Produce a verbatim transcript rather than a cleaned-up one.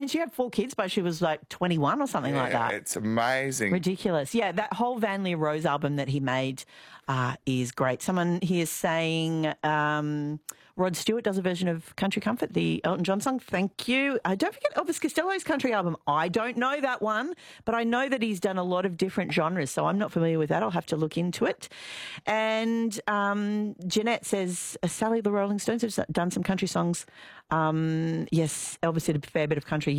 mean, she had four kids, but she was like twenty-one or something yeah, like that. It's amazing. Ridiculous. Yeah, that whole Van Leer Rose album that he made uh, is great. Someone here is saying um, Rod Stewart does a version of Country Comfort, the Elton John song. Thank you. Uh, don't forget Elvis Costello's country album. I don't know that one, but I know that he's done a lot of different genres, so I'm not familiar with that. I'll have to look into it. And um, Jeanette says, uh, Sally, the Rolling Stones have done some country songs. Um, yes, Elvis did a fair bit of country.